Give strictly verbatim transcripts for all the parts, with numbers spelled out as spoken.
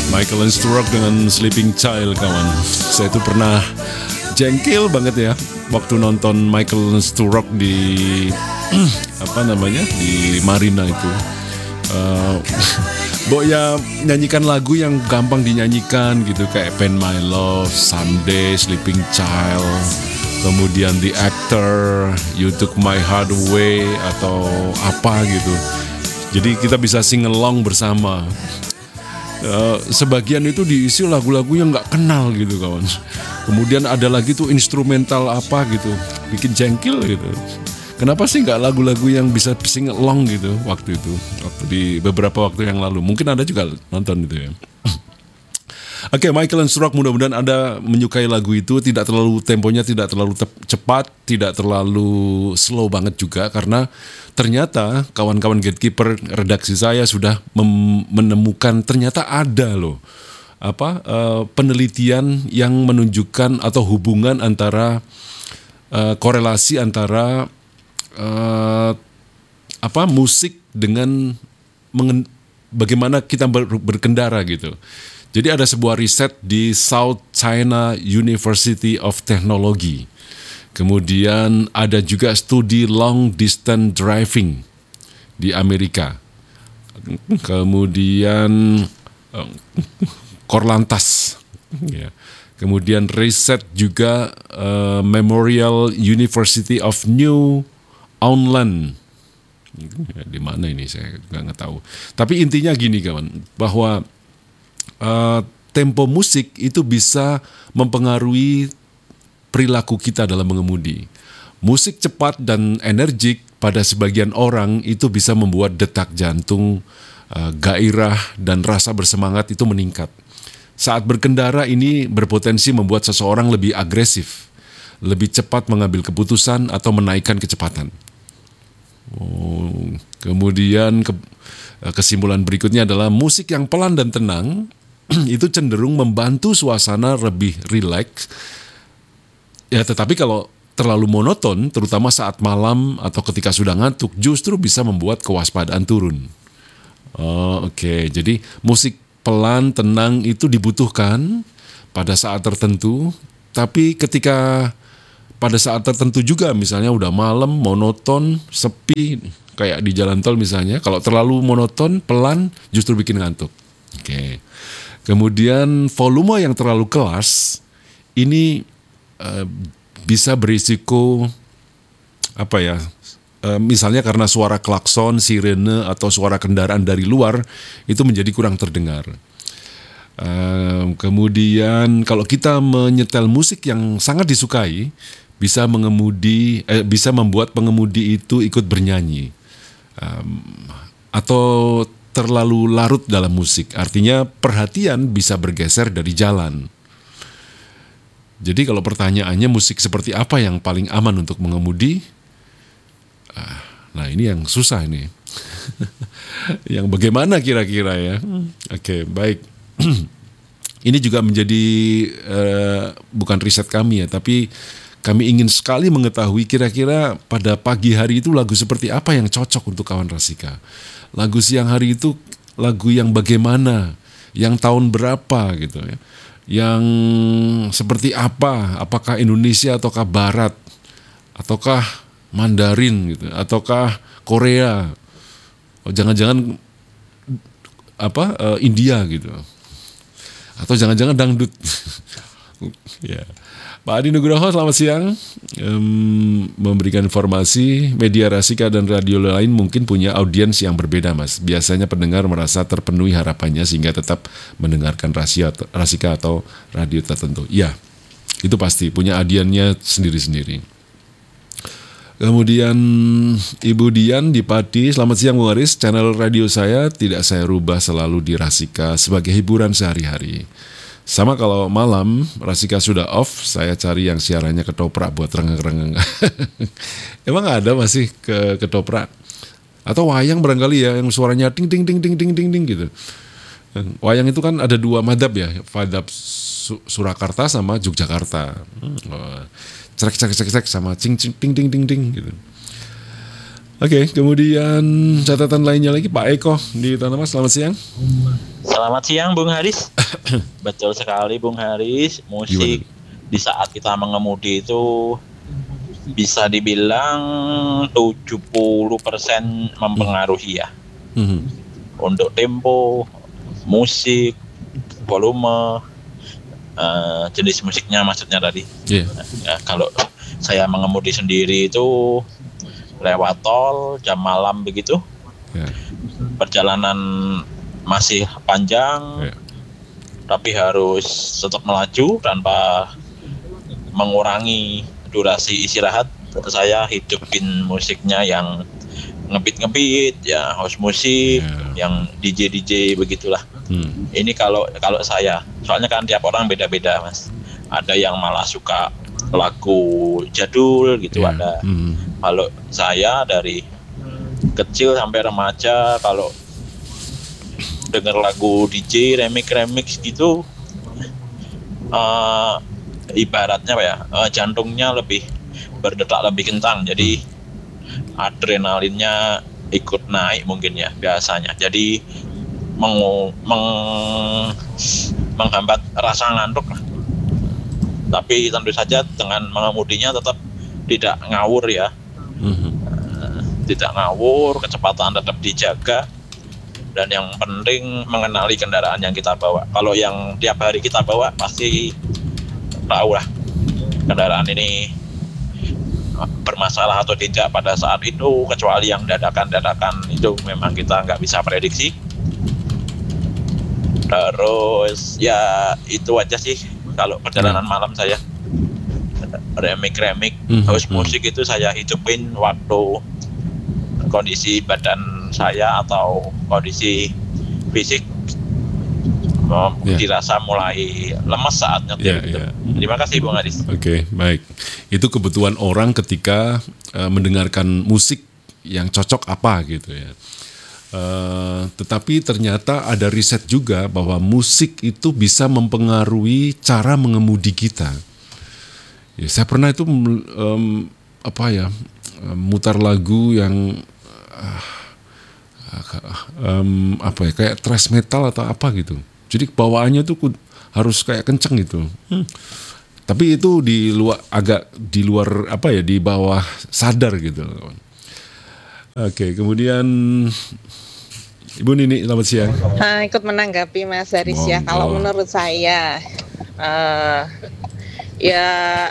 Michael Stewart dengan Sleeping Child, kawan. Saya itu pernah jengkel banget ya waktu nonton Michael Stewart di apa namanya di Marina itu. Uh, Bo ya nyanyikan lagu yang gampang dinyanyikan gitu, kayak Pen My Love, Someday, Sleeping Child, kemudian The Actor, You Took My Heart Away atau apa gitu. Jadi kita bisa sing along bersama. Uh, sebagian itu diisi lagu-lagu yang nggak kenal gitu, kawan. Kemudian ada lagi tuh instrumental apa gitu, bikin jengkel gitu. Kenapa sih nggak lagu-lagu yang bisa sing along gitu waktu itu, waktu di beberapa waktu yang lalu. Mungkin Anda juga nonton itu ya. Oke, okay, Michael Stewart, mudah-mudahan Anda menyukai lagu itu. Tidak terlalu, temponya tidak terlalu tep- cepat, tidak terlalu slow banget juga. Karena ternyata kawan-kawan gatekeeper redaksi saya sudah mem- menemukan ternyata ada loh apa uh, penelitian yang menunjukkan atau hubungan antara uh, korelasi antara uh, apa musik dengan mengen- bagaimana kita ber- berkendara gitu. Jadi ada sebuah riset di South China University of Technology. Kemudian ada juga studi long distance driving di Amerika. Kemudian uh, Korlantas. Ya. Kemudian riset juga uh, Memorial University of New Auckland. Di mana ini saya nggak tahu. Tapi intinya gini, kawan, bahwa Uh, tempo musik itu bisa mempengaruhi perilaku kita dalam mengemudi. Musik cepat dan energik pada sebagian orang itu bisa membuat detak jantung, uh, gairah dan rasa bersemangat itu meningkat. Saat berkendara ini berpotensi membuat seseorang lebih agresif, lebih cepat mengambil keputusan atau menaikkan kecepatan. Oh, kemudian ke, kesimpulan berikutnya adalah musik yang pelan dan tenang itu cenderung membantu suasana lebih rileks. Ya, tetapi kalau terlalu monoton, terutama saat malam atau ketika sudah ngantuk, justru bisa membuat kewaspadaan turun. Oh, oke, okay. Jadi musik pelan, tenang itu dibutuhkan pada saat tertentu, tapi ketika pada saat tertentu juga, misalnya udah malam, monoton, sepi, kayak di jalan tol misalnya, kalau terlalu monoton, pelan, justru bikin ngantuk. Oke. Okay. Kemudian volume yang terlalu keras ini uh, bisa berisiko apa ya? Uh, misalnya karena suara klakson, sirene atau suara kendaraan dari luar itu menjadi kurang terdengar. Uh, kemudian kalau kita menyetel musik yang sangat disukai, bisa mengemudi, eh, bisa membuat pengemudi itu ikut bernyanyi um, atau terlalu larut dalam musik, artinya perhatian bisa bergeser dari jalan. Jadi kalau pertanyaannya musik seperti apa yang paling aman untuk mengemudi, nah ini yang susah ini. Yang bagaimana kira-kira ya? Oke, baik. Ini juga menjadi uh, bukan riset kami ya, tapi kami ingin sekali mengetahui kira-kira pada pagi hari itu lagu seperti apa yang cocok untuk kawan Rasika. Lagu siang hari itu lagu yang bagaimana, yang tahun berapa gitu ya, yang seperti apa, apakah Indonesia ataukah Barat, ataukah Mandarin gitu, ataukah Korea, oh, jangan-jangan apa uh, India gitu, atau jangan-jangan dangdut. Ya. Pak Adi Nugroho, selamat siang. Um, memberikan informasi, media Rasika dan radio lain mungkin punya audiens yang berbeda, Mas. Biasanya pendengar merasa terpenuhi harapannya sehingga tetap mendengarkan Rasika, Rasika atau radio tertentu. Ya, itu pasti punya audiensnya sendiri-sendiri. Kemudian Ibu Dian di Pati, selamat siang Bung Aris. Channel radio saya tidak saya rubah, selalu di Rasika sebagai hiburan sehari-hari. Sama kalau malam Rasika sudah off, saya cari yang siarannya ketoprak buat rengeng-rengeng. Emang ada masih ke ketoprak? Atau wayang barangkali ya, yang suaranya ting ting ting ting ting ting ting gitu. Wayang itu kan ada dua madhab ya, madhab Surakarta sama Yogyakarta. Cerek cerek cerek cerek sama cing cing ting ting ting ting gitu. Oke, kemudian catatan lainnya lagi Pak Eko di Tanah Mas, selamat siang. Selamat siang Bung Haris. Betul sekali Bung Haris, musik Gimana? di saat kita mengemudi itu bisa dibilang tujuh puluh persen mempengaruhi ya. Mhm. Untuk tempo, musik, volume, uh, jenis musiknya maksudnya tadi. Yeah. Ya, kalau saya mengemudi sendiri itu lewat tol jam malam begitu, Yeah. perjalanan masih panjang, Yeah. tapi harus tetap melaju tanpa mengurangi durasi istirahat. Saya hidupin musiknya yang ngebeat-ngebeat, ya house musik, Yeah. yang D J D J begitulah. Hmm. Ini kalau kalau saya, soalnya kan tiap orang beda-beda Mas. Ada yang malah suka lagu jadul gitu, Yeah. ada. Hmm. Kalau saya dari kecil sampai remaja, kalau denger lagu D J remix-remix gitu, uh, ibaratnya apa ya, uh, jantungnya lebih berdetak lebih kencang, jadi adrenalinnya ikut naik mungkin ya biasanya. Jadi meng, meng, menghambat rasa ngantuk lah. Tapi tentu saja dengan mengemudinya tetap tidak ngawur ya. Mhm. Uh, tidak ngawur, kecepatan tetap dijaga, dan yang penting mengenali kendaraan yang kita bawa. Kalau yang tiap hari kita bawa pasti tahu lah kendaraan ini bermasalah atau tidak pada saat itu, kecuali yang dadakan-dadakan itu memang kita nggak bisa prediksi. Terus ya itu aja sih kalau perjalanan malam saya. Remik-remik, Mhm. house musik itu saya hidupin waktu kondisi badan saya atau kondisi fisik um, Yeah. dirasa mulai lemas saat nyetir Yeah, gitu. yeah. Terima kasih Bung Adis. Oke, baik. Itu kebutuhan orang ketika uh, mendengarkan musik yang cocok apa gitu ya. Uh, tetapi ternyata ada riset juga bahwa musik itu bisa mempengaruhi cara mengemudi kita. Ya, saya pernah itu um, apa ya, mutar lagu yang uh, um, apa ya, kayak thrash metal atau apa gitu. Jadi bawaannya tuh harus kayak kenceng gitu. Hmm. Tapi itu di luar, agak di luar apa ya, di bawah sadar gitu. Oke, kemudian Ibu Nini, selamat siang. Nah, ikut menanggapi Mas Haris ya. Monggo. Kalau menurut saya, uh, ya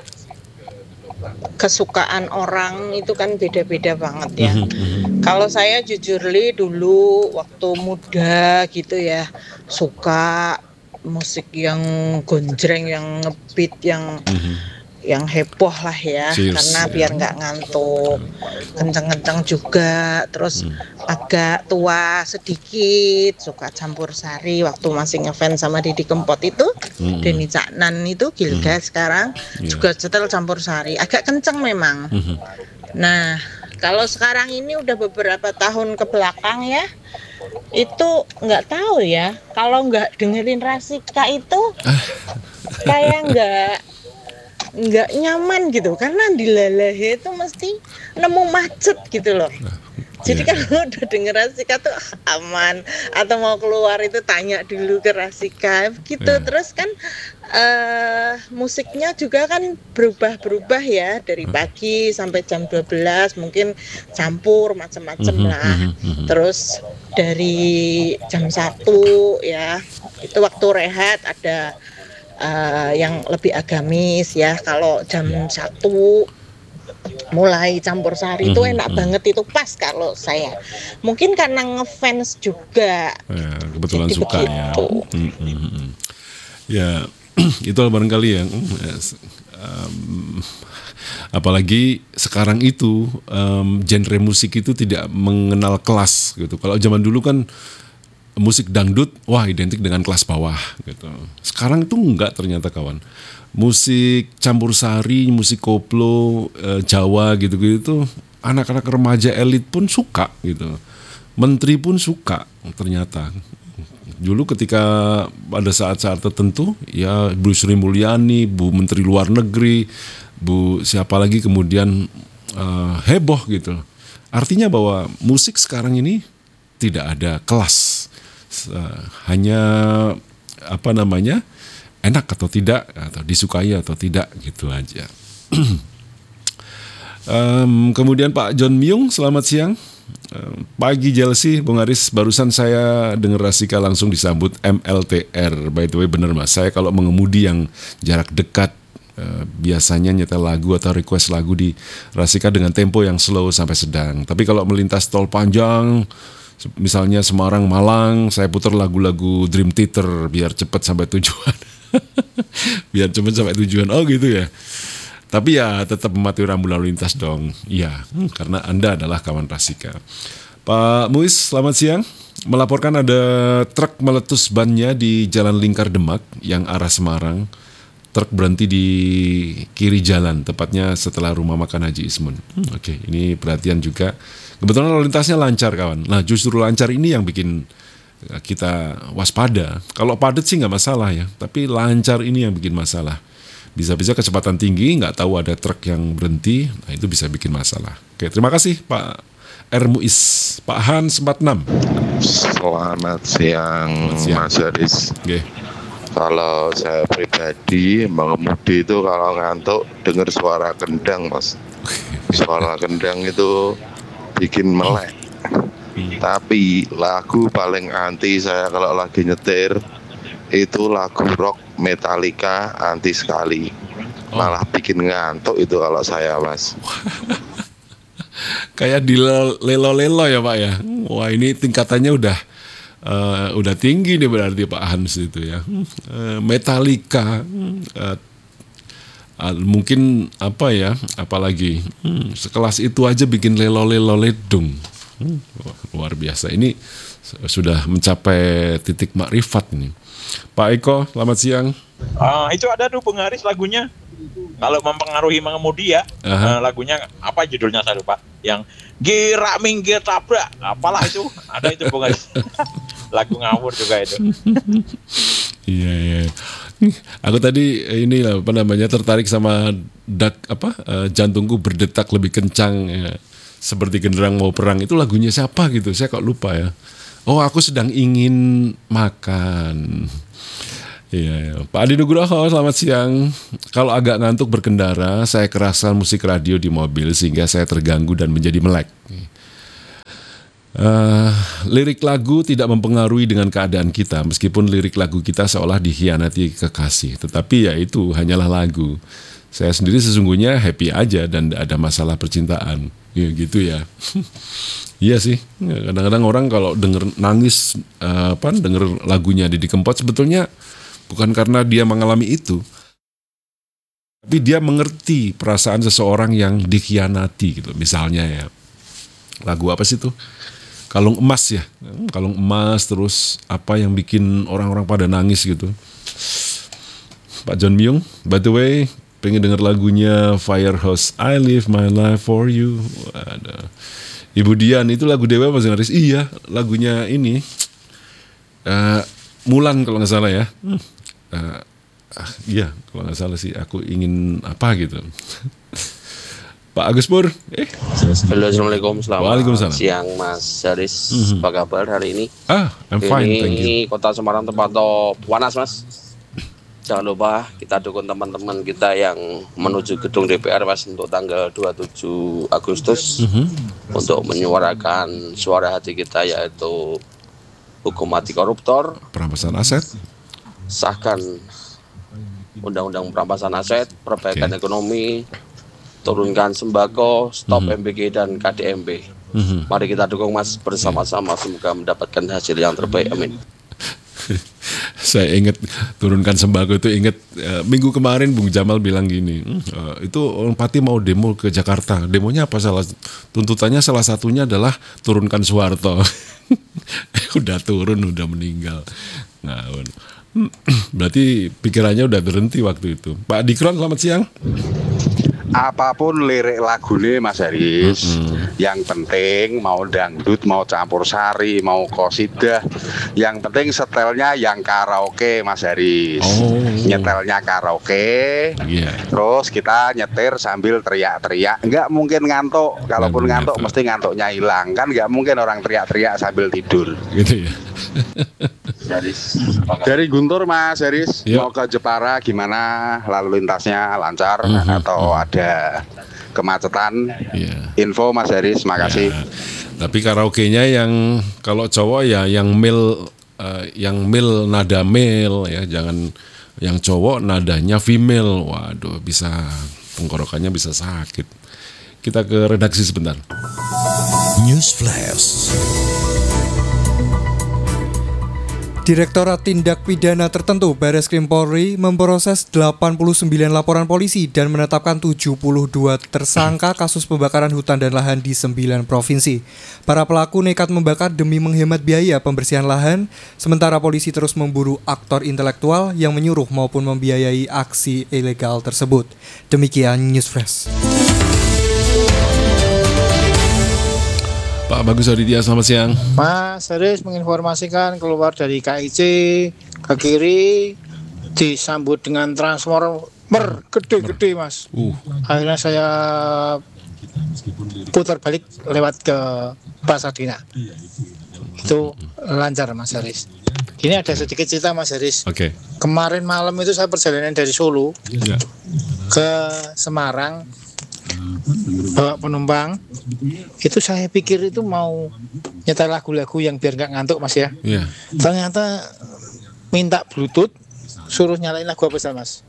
kesukaan orang itu kan beda-beda banget ya. Mhm. Kalau saya jujur li dulu waktu muda gitu ya, suka musik yang gonjreng, yang ngebeat, yang Mhm. yang heboh lah ya. Cheers, Karena ya. biar nggak ngantuk, kenceng-kenceng juga. Terus agak tua sedikit, suka campur sari waktu masih ngefans sama Didi Kempot itu, Mhm. Denny Caknan itu, Gilda sekarang Iya. juga setel campur sari, agak kenceng memang. Mhm. Nah, kalau sekarang ini udah beberapa tahun ke belakang ya, itu nggak tahu ya, kalau nggak dengerin Rasika itu kayak nggak nggak nyaman gitu, karena di Lelehe itu mesti nemu macet gitu loh. Jadi Iya. kalau udah denger Rasika tuh ah, aman, atau mau keluar itu tanya dulu ke Rasika gitu. Iya. Terus kan eh musiknya juga kan berubah-berubah ya, dari pagi sampai jam dua belas mungkin campur macam-macam Mhm, lah. mhm, mhm. Terus dari jam satu ya, itu waktu rehat ada eh, yang lebih agamis ya. Kalau jam satu mulai campur sari itu Mhm, enak mhm. banget, itu pas kalau saya. Mungkin karena ngefans juga. Ya, kebetulan Jadi suka ya. begitu. Mm, mm, mm. Ya, itu barangkali yang um, apalagi sekarang itu um, genre musik itu tidak mengenal kelas gitu. Kalau zaman dulu kan musik dangdut, wah identik dengan kelas bawah gitu. Sekarang itu enggak ternyata kawan. Musik campur sari, musik koplo, eh, Jawa gitu-gitu, anak-anak remaja elit pun suka gitu. Menteri pun suka ternyata. Dulu ketika pada saat-saat tertentu, ya Bu Sri Mulyani, Bu Menteri Luar Negeri, Bu siapa lagi kemudian eh, heboh gitu. Artinya bahwa musik sekarang ini tidak ada kelas, uh, hanya apa namanya enak atau tidak, atau disukai atau tidak, gitu aja. um, kemudian Pak John Myung, selamat siang. Um, pagi Chelsea, Bung Aris, barusan saya dengar Rasika langsung disambut M L T R. By the way bener Mas, saya kalau mengemudi yang jarak dekat uh, biasanya nyetel lagu atau request lagu di Rasika dengan tempo yang slow sampai sedang. Tapi kalau melintas tol panjang, misalnya Semarang Malang, saya putar lagu-lagu Dream Theater biar cepat sampai tujuan. Biar cepat sampai tujuan. Oh gitu ya. Tapi ya tetap mematuhi rambu lalu lintas dong. Iya, karena Anda adalah kawan Rasika. Pak Muiz, selamat siang. Melaporkan ada truk meletus bannya di Jalan Lingkar Demak yang arah Semarang. Truk berhenti di kiri jalan, tepatnya setelah rumah makan Haji Ismun. Hmm, Oke, ini perhatian juga. Kebetulan lalu lintasnya lancar kawan. Nah justru lancar ini yang bikin kita waspada. Kalau padat sih nggak masalah ya, tapi lancar ini yang bikin masalah. Bisa-bisa kecepatan tinggi, nggak tahu ada truk yang berhenti, nah itu bisa bikin masalah. Oke, terima kasih Pak R. Muiz. Pak Hans empat enam. Selamat siang, Selamat siang. Mas Haris. Oke. Kalau saya pribadi mengemudi itu kalau ngantuk dengar suara kendang, Mas. Suara kendang itu bikin melek. Tapi lagu paling anti saya kalau lagi nyetir itu lagu rock Metallica, anti sekali. Malah bikin ngantuk itu kalau saya, Mas. Kayak di lelo-lelo ya Pak ya. Wah ini tingkatannya udah uh, udah tinggi nih berarti Pak Hans itu ya. Uh, Metallica, uh, uh, mungkin apa ya, apalagi hmm, sekelas itu aja bikin lelo-lelo ledung. Hmm, luar biasa. Ini sudah mencapai titik makrifat ini. Pak Eko, selamat siang. Ah, itu ada tuh Bung Haris lagunya. Kalau mempengaruhi mengemudi ya, uh, lagunya apa judulnya saya lupa. Yang gerak minggir tabrak, apalah itu. Ada itu Bung Haris. Lagu ngawur juga itu. Iya iya. Aku tadi ini lah, apa namanya tertarik sama dak apa uh, jantungku berdetak lebih kencang ya. Seperti genderang mau perang. Itu lagunya siapa gitu? Saya kok lupa ya. Oh, aku sedang ingin makan. Iya, ya. Pak Adi Nugroho, selamat siang. Kalau agak ngantuk berkendara, saya keraskan musik radio di mobil sehingga saya terganggu dan menjadi melek. Uh, lirik lagu tidak mempengaruhi dengan keadaan kita, meskipun lirik lagu kita seolah dikhianati kekasih. Tetapi ya itu hanyalah lagu. Saya sendiri sesungguhnya happy aja dan tidak ada masalah percintaan. Ya gitu ya. Iya sih, kadang-kadang orang kalau denger nangis, uh, apa, denger lagunya Didi Kempot sebetulnya bukan karena dia mengalami itu, tapi dia mengerti perasaan seseorang yang dikhianati gitu. Misalnya ya, lagu apa sih tuh? Kalung Emas ya, Kalung Emas, terus apa yang bikin orang-orang pada nangis gitu. Pak John Myung, by the way, pengen denger lagunya Firehouse, I Live My Life For You. Waduh. Ibu Dian itu lagu Dewa Mas Haris. Iya, lagunya ini uh, Mulan kalau nggak salah ya. Uh, uh, iya, kalau nggak salah sih. Aku ingin apa gitu. Pak Agus Pur. Eh. Halo, assalamualaikum. Selamat Waalaikumsalam. siang Mas Haris. Mm-hmm. Apa kabar hari ini? Ah, I'm fine, ini thank you. Kota Semarang terpantau panas Mas. Jangan lupa kita dukung teman-teman kita yang menuju gedung D P R Mas untuk tanggal dua puluh tujuh Agustus Mm-hmm. untuk menyuarakan suara hati kita, yaitu hukum mati koruptor, Perampasan aset. sahkan undang-undang perampasan aset, perbaikan Okay. ekonomi, turunkan sembako, stop Mhm. M B G dan K D M B. Mhm. Mari kita dukung Mas bersama-sama, semoga mendapatkan hasil yang terbaik. Amin. Saya ingat turunkan sembako itu, ingat uh, minggu kemarin Bung Jamal bilang gini, uh, itu orang Pati mau demo ke Jakarta. Demonya apa? Salah tuntutannya salah satunya adalah turunkan Soeharto. Udah turun, udah meninggal. Nah, berarti pikirannya udah berhenti waktu itu. Pak Dikron, selamat siang. apapun lirik lagune Mas Haris, Mm-mm. yang penting mau dangdut, mau campur sari, mau qosidah, yang penting setelnya yang karaoke Mas Haris. Oh. Nyetelnya karaoke, Iya. terus kita nyetir sambil teriak-teriak. Nggak mungkin ngantuk, kalaupun Nggak ngantuk ngantuk. mesti ngantuknya hilang. Kan nggak mungkin orang teriak-teriak sambil tidur. Gitu ya. Dari Guntur Mas Haris, Yuk. mau ke Jepara gimana, lalu lintasnya lancar Mhm, atau ada kemacetan? Iya. Info Mas Haris, makasih. Ya. Tapi karaoke-nya yang kalau cowok ya yang mil eh, yang mil nada mil ya, jangan yang cowok nadanya female. Waduh, bisa tenggorokannya bisa sakit. Kita ke redaksi sebentar. News Flash. Direktorat Tindak Pidana Tertentu Bareskrim Polri memproses delapan puluh sembilan laporan polisi dan menetapkan tujuh puluh dua tersangka kasus pembakaran hutan dan lahan di sembilan provinsi. Para pelaku nekat membakar demi menghemat biaya pembersihan lahan, sementara polisi terus memburu aktor intelektual yang menyuruh maupun membiayai aksi ilegal tersebut. Demikian News Flash. Pak Bagus Aditya, selamat siang. Mas Haris menginformasikan keluar dari K I C ke kiri disambut dengan transformer gede-gede Mas. Uh, Akhirnya saya putar balik lewat ke Pasadena. Itu lancar Mas Haris. Ini ada sedikit cerita Mas Haris. Oke. Kemarin malam itu saya perjalanan dari Solo Ya. ke Semarang bawa penumpang. Itu saya pikir itu mau nyetel lagu-lagu yang biar nggak ngantuk Mas ya. Iya. Ternyata minta Bluetooth, suruh nyalain lagu apa sih Mas?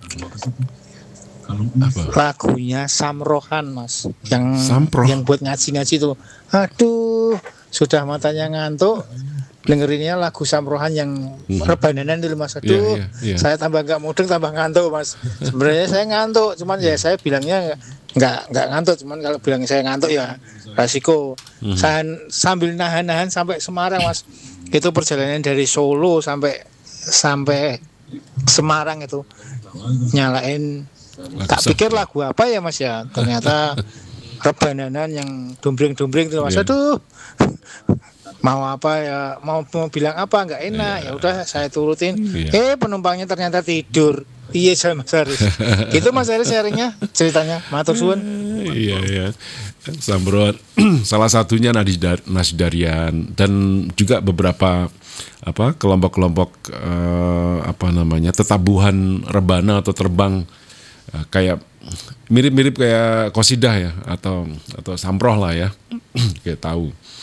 Apa? Lagunya Samrohan Mas, yang Samproh. yang buat ngaji-ngaji tuh. Aduh, sudah matanya ngantuk. Dengerinnya lagu Samrohan yang Mhm. rebananan dulu Mas. Aduh, Iya, iya, iya. saya tambah nggak mudeng, tambah ngantuk Mas. Sebenarnya saya ngantuk, cuman ya saya bilangnya nggak nggak ngantuk, cuman kalau bilang saya ngantuk ya resiko. Mhm. Saya sambil nahan-nahan sampai Semarang Mas. Itu perjalanan dari Solo sampai sampai Semarang itu nyalain. Tak Sam- pikir lagu apa ya Mas ya, ternyata rebananan yang dumbreng-dumbreng itu Mas. Iya. Aduh, mau apa ya, mau, mau bilang apa nggak enak. Ya udah saya turutin. Iya. Eh penumpangnya ternyata tidur. Iya saya Mas Haris. Itu Mas Haris sharingnya ceritanya. Matur suwun. Iya, iya. Samrohan salah satunya Nasdar, Nasdarian dan juga beberapa apa kelompok-kelompok eh, apa namanya tetabuhan rebana atau terbang eh, kayak mirip-mirip kayak qosidah ya atau atau samproh lah ya kayak tahu.